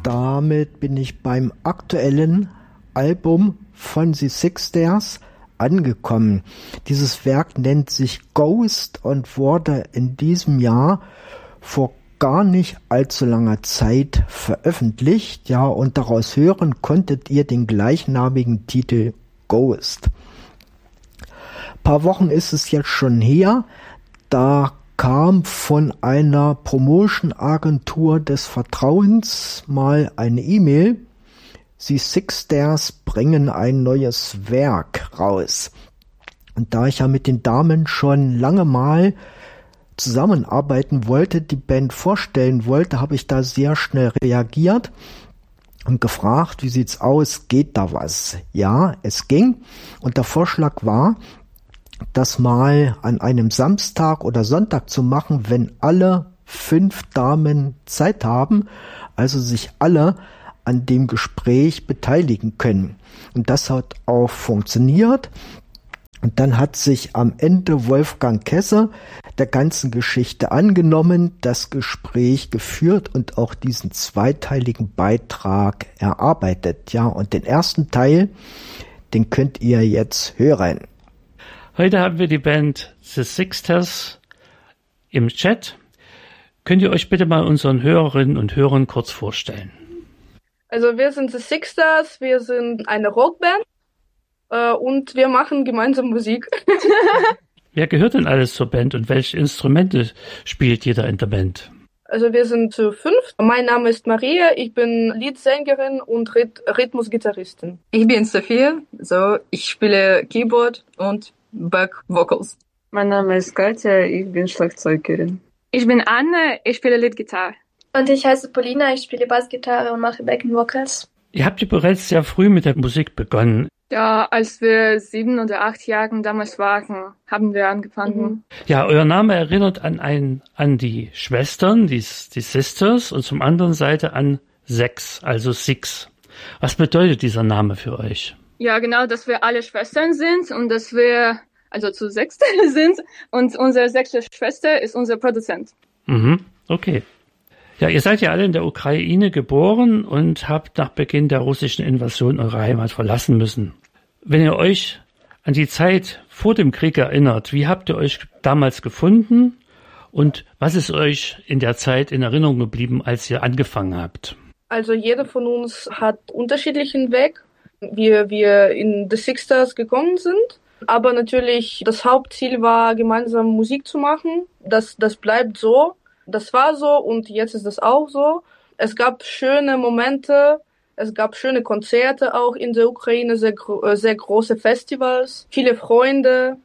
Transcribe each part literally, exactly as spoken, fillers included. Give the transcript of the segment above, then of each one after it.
damit bin ich beim aktuellen Album von The Sixters angekommen. Dieses Werk nennt sich Ghost und wurde in diesem Jahr vor gar nicht allzu langer Zeit veröffentlicht. Ja, und daraus hören konntet ihr den gleichnamigen Titel Ghost. Ein paar Wochen ist es jetzt schon her, da kam von einer Promotion-Agentur des Vertrauens mal eine E-Mail. Die Sixters bringen ein neues Werk raus. Und da ich ja mit den Damen schon lange mal zusammenarbeiten wollte, die Band vorstellen wollte, habe ich da sehr schnell reagiert und gefragt, wie sieht's aus, geht da was? Ja, es ging. Und der Vorschlag war, das mal an einem Samstag oder Sonntag zu machen, wenn alle fünf Damen Zeit haben, also sich alle an dem Gespräch beteiligen können. Und das hat auch funktioniert. Und dann hat sich am Ende Wolfgang Kesse der ganzen Geschichte angenommen, das Gespräch geführt und auch diesen zweiteiligen Beitrag erarbeitet. Ja, und den ersten Teil, den könnt ihr jetzt hören. Heute haben wir die Band The Sixters im Chat. Könnt ihr euch bitte mal unseren Hörerinnen und Hörern kurz vorstellen? Also wir sind The Sixters, wir sind eine Rockband äh, und wir machen gemeinsam Musik. Wer gehört denn alles zur Band und welche Instrumente spielt jeder in der Band? Also wir sind zu fünf. Mein Name ist Maria, ich bin Leadsängerin und Rhyth- Rhythmusgitarristin. Ich bin Sophia, so ich spiele Keyboard und Back Vocals. Mein Name ist Katja, ich bin Schlagzeugerin. Ich bin Anne, ich spiele Leadgitarre. Und ich heiße Paulina, ich spiele Bassgitarre und mache Backing Vocals. Ihr habt ja bereits sehr früh mit der Musik begonnen. Ja, als wir sieben oder acht Jahre damals waren, haben wir angefangen. Mhm. Ja, euer Name erinnert an ein, an die Schwestern, die, die Sisters, und zum anderen Seite an Sechs, also Six. Was bedeutet dieser Name für euch? Ja, genau, dass wir alle Schwestern sind und dass wir also zu sechs sind und unsere sechste Schwester ist unser Produzent. Mhm, okay. Ja, ihr seid ja alle in der Ukraine geboren und habt nach Beginn der russischen Invasion eure Heimat verlassen müssen. Wenn ihr euch an die Zeit vor dem Krieg erinnert, wie habt ihr euch damals gefunden und was ist euch in der Zeit in Erinnerung geblieben, als ihr angefangen habt? Also jeder von uns hat unterschiedlichen Weg, wie wir in The Sixters gekommen sind. Aber natürlich, das Hauptziel war, gemeinsam Musik zu machen. Das, das bleibt so. Das war so und jetzt ist das auch so. Es gab schöne Momente, es gab schöne Konzerte auch in der Ukraine, sehr, sehr große Festivals, viele Freunde.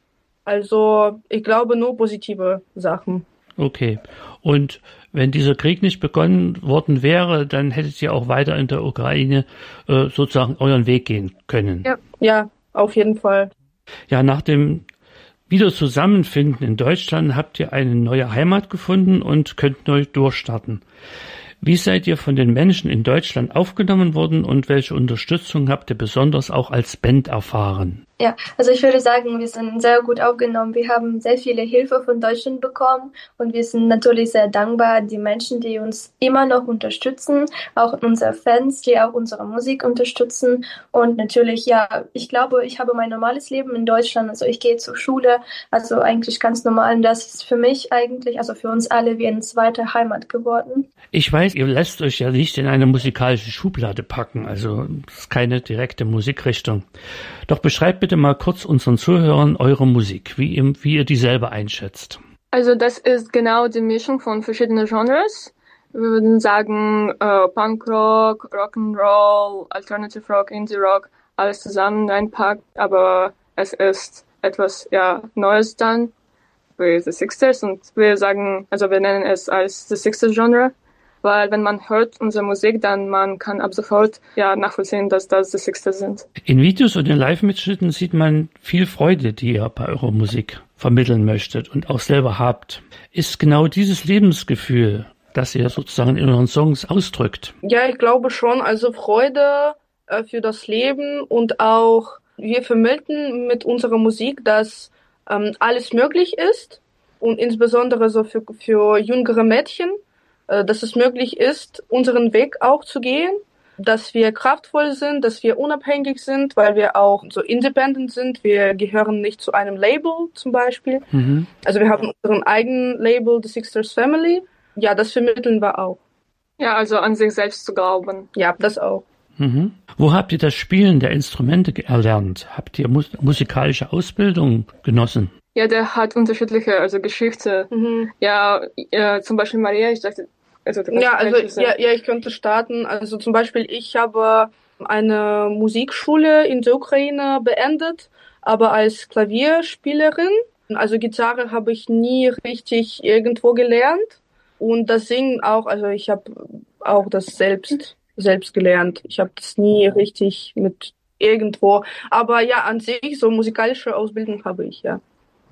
Also ich glaube nur positive Sachen. Okay. Und wenn dieser Krieg nicht begonnen worden wäre, dann hättet ihr auch weiter in der Ukraine äh, sozusagen euren Weg gehen können. Ja, ja, auf jeden Fall. Ja, nach dem Wiederzusammenfinden in Deutschland habt ihr eine neue Heimat gefunden und könnt neu durchstarten. Wie seid ihr von den Menschen in Deutschland aufgenommen worden und welche Unterstützung habt ihr besonders auch als Band erfahren? Ja, also ich würde sagen, wir sind sehr gut aufgenommen. Wir haben sehr viele Hilfe von Deutschland bekommen und wir sind natürlich sehr dankbar, die Menschen, die uns immer noch unterstützen, auch unsere Fans, die auch unsere Musik unterstützen und natürlich, ja, ich glaube, ich habe mein normales Leben in Deutschland, also ich gehe zur Schule, also eigentlich ganz normal und das ist für mich eigentlich, also für uns alle wie eine zweite Heimat geworden. Ich weiß, ihr lasst euch ja nicht in eine musikalische Schublade packen, also das ist keine direkte Musikrichtung. Doch beschreibt bitte mal kurz unseren Zuhörern eure Musik, wie ihr, wie ihr die selber einschätzt. Also das ist genau die Mischung von verschiedenen Genres. Wir würden sagen äh, Punkrock, Rock'n'Roll, Alternative Rock, Indie Rock, alles zusammen reinpackt, aber es ist etwas ja Neues dann für The Sixters und wir sagen, also wir nennen es als The Sixters Genre. Weil wenn man hört unsere Musik, dann man kann ab sofort ja nachvollziehen, dass das The Sixters sind. In Videos und in Live-Mitschnitten sieht man viel Freude, die ihr bei eurer Musik vermitteln möchtet und auch selber habt. Ist genau dieses Lebensgefühl, das ihr sozusagen in euren Songs ausdrückt? Ja, ich glaube schon. Also Freude äh, für das Leben und auch wir vermitteln mit unserer Musik, dass ähm, alles möglich ist und insbesondere so für, für jüngere Mädchen. äh, dass es möglich ist, unseren Weg auch zu gehen, dass wir kraftvoll sind, dass wir unabhängig sind, weil wir auch so independent sind. Wir gehören nicht zu einem Label zum Beispiel. Mhm. Also wir haben unseren eigenen Label, The Sixters Family. Ja, das vermitteln wir auch. Ja, also an sich selbst zu glauben. Ja, das auch. Mhm. Wo habt ihr das Spielen der Instrumente erlernt? Habt ihr mus- musikalische Ausbildung genossen? Ja, der hat unterschiedliche, also Geschichte. Mhm. Ja, äh, zum Beispiel Maria, ich dachte, also ja, also ja, ja, ich könnte starten. Also zum Beispiel, ich habe eine Musikschule in der Ukraine beendet, aber als Klavierspielerin. Also Gitarre habe ich nie richtig irgendwo gelernt und das Singen auch. Also ich habe auch das selbst selbst gelernt. Ich habe das nie richtig mit irgendwo. Aber ja, an sich so musikalische Ausbildung habe ich ja.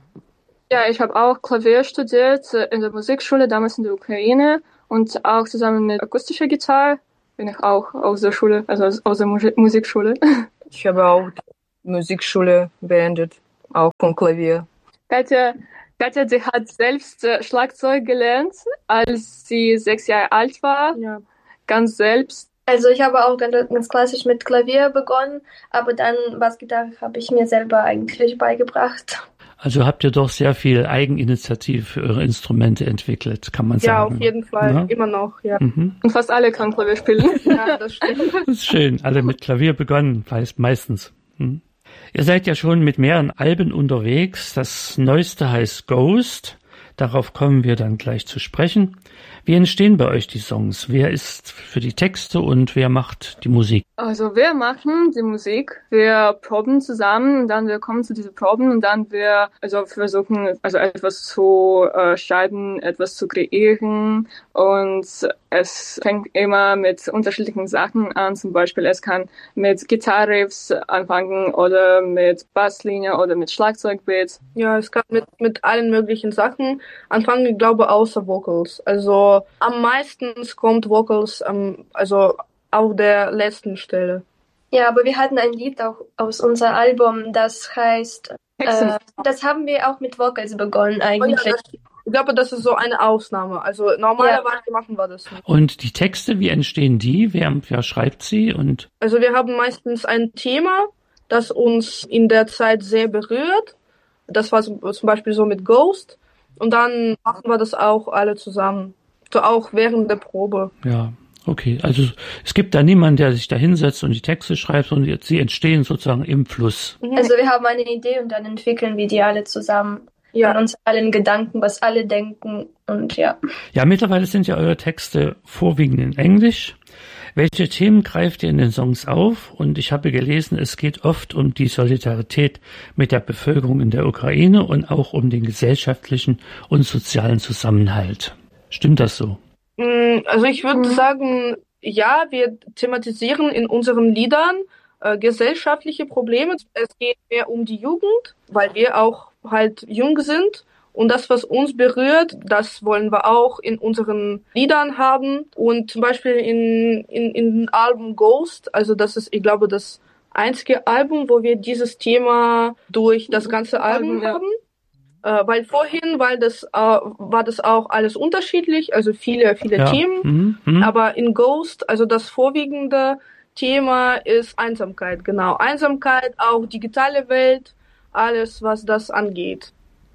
Ja, ich habe auch Klavier studiert in der Musikschule damals in der Ukraine. Und auch zusammen mit akustischer Gitarre bin ich auch aus der Schule, also aus, aus der Musik- Musikschule. Ich habe auch Musikschule beendet, auch von Klavier. Katja, Katja, die hat selbst äh, Schlagzeug gelernt, als sie sechs Jahre alt war, ja. Ganz selbst. Also ich habe auch ganz, ganz klassisch mit Klavier begonnen, aber dann Bassgitarre habe ich mir selber eigentlich beigebracht. Also habt ihr doch sehr viel Eigeninitiative für eure Instrumente entwickelt, kann man sagen. Ja, auf jeden Fall, ja? Immer noch, ja. Mhm. Und fast alle können Klavier spielen. Ja, das stimmt. Das ist schön, alle mit Klavier begonnen, meistens. Hm. Ihr seid ja schon mit mehreren Alben unterwegs. Das neueste heißt Ghost. Darauf kommen wir dann gleich zu sprechen. Wie entstehen bei euch die Songs? Wer ist für die Texte und wer macht die Musik? Also wir machen die Musik, wir proben zusammen und dann wir kommen zu diesen Proben und dann wir also versuchen also etwas zu äh, schreiben, etwas zu kreieren und es fängt immer mit unterschiedlichen Sachen an. Zum Beispiel es kann mit Gitarriffs anfangen oder mit Basslinie oder mit Schlagzeugbeats. Ja, es kann mit mit allen möglichen Sachen anfangen, ich glaube außer Vocals. Also am meisten kommt Vocals ähm, also auf der letzten Stelle. Ja, aber wir hatten ein Lied auch aus unserem Album, das heißt, äh, das haben wir auch mit Vocals begonnen eigentlich. Oh ja, das, ich glaube, das ist so eine Ausnahme. Also normalerweise ja. machen wir das nicht. Und die Texte, wie entstehen die? Wer, wer schreibt sie? Und also wir haben meistens ein Thema, das uns in der Zeit sehr berührt. Das war zum Beispiel so mit Ghost. Und dann machen wir das auch alle zusammen. So auch während der Probe. Ja. Okay, also es gibt da niemanden, der sich da hinsetzt und die Texte schreibt, und jetzt, sie entstehen sozusagen im Fluss. Also wir haben eine Idee und dann entwickeln wir die alle zusammen. Ja. Von uns allen Gedanken, was alle denken und ja. Ja, mittlerweile sind ja eure Texte vorwiegend in Englisch. Welche Themen greift ihr in den Songs auf? Und ich habe gelesen, es geht oft um die Solidarität mit der Bevölkerung in der Ukraine und auch um den gesellschaftlichen und sozialen Zusammenhalt. Stimmt das so? Also ich würde mhm. sagen, ja, wir thematisieren in unseren Liedern äh, gesellschaftliche Probleme. Es geht mehr um die Jugend, weil wir auch halt jung sind. Und das, was uns berührt, das wollen wir auch in unseren Liedern haben. Und zum Beispiel in, in, in dem Album Ghost, also das ist, ich glaube, das einzige Album, wo wir dieses Thema durch das ganze Album ja. haben. Äh, weil vorhin, weil das äh, war das auch alles unterschiedlich, also viele, viele ja. Themen. Mhm, mh. Aber in Ghost, also das vorwiegende Thema ist Einsamkeit, genau. Einsamkeit, auch digitale Welt, alles, was das angeht.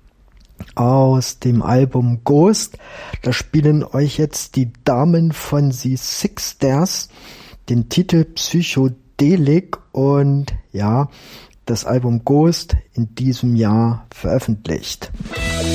Aus dem Album Ghost, da spielen euch jetzt die Damen von The Sixters den Titel Psychedelic und ja, das Album Ghost in diesem Jahr veröffentlicht.